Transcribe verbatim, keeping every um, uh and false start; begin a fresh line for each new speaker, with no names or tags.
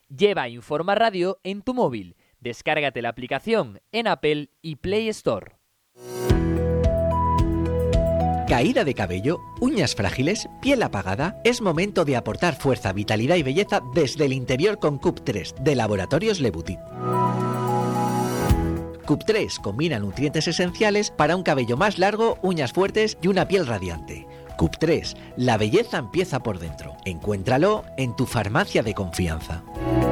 Lleva Informa Radio en tu móvil. Descárgate la aplicación en Apple y Play Store.
Caída de cabello, uñas frágiles, piel apagada. Es momento de aportar fuerza, vitalidad y belleza desde el interior con C U P tres de Laboratorios Le Boutit. C U P tres combina nutrientes esenciales para un cabello más largo, uñas fuertes y una piel radiante. C U P tres, la belleza empieza por dentro. Encuéntralo en tu farmacia de confianza.